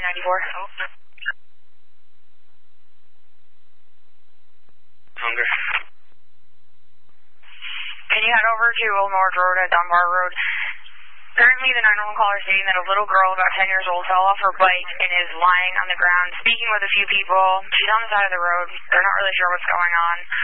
I-94. Hunger. Can you head over to Old North Road at Dunbar Road? Currently, the 911 caller is stating that a little girl about 10 years old fell off her bike and is lying on the ground, speaking with a few people. She's on the side of the road. They're not really sure what's going on.